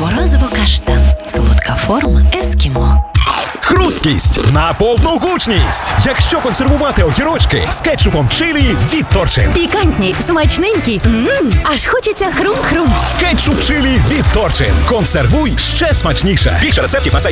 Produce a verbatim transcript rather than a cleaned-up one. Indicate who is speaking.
Speaker 1: Морозиво каштан. Солодка форма ескімо.
Speaker 2: Хрусткість на повну гучність. Якщо консервувати огірочки з кетчупом чилі від Торчин.
Speaker 3: Пікантні, смачненькі. Ммм, аж хочеться хрум-хрум.
Speaker 2: Кетчуп чилі від Торчин. Консервуй ще смачніше. Більше рецептів на сайті